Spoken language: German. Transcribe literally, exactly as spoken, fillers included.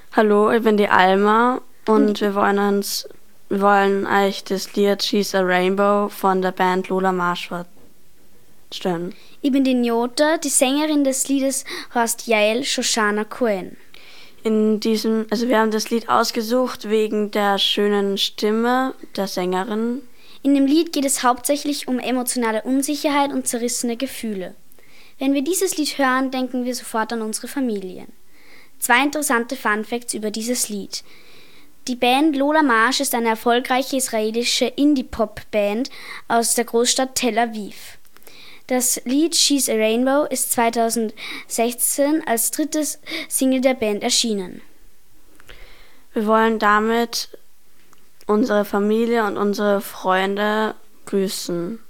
Hallo, ich bin die Alma und wir wollen uns, wir wollen euch das Lied She's a Rainbow von der Band Lola Marsh vorstellen. Ich bin die Njota, die Sängerin des Liedes heißt Yael Shoshana Cohen. In diesem, also wir haben das Lied ausgesucht wegen der schönen Stimme der Sängerin. In dem Lied geht es hauptsächlich um emotionale Unsicherheit und zerrissene Gefühle. Wenn wir dieses Lied hören, denken wir sofort an unsere Familien. Zwei interessante Funfacts über dieses Lied. Die Band Lola Marsh ist eine erfolgreiche israelische Indie-Pop-Band aus der Großstadt Tel Aviv. Das Lied She's a Rainbow ist zweitausendsechzehn als drittes Single der Band erschienen. Wir wollen damit unsere Familie und unsere Freunde grüßen.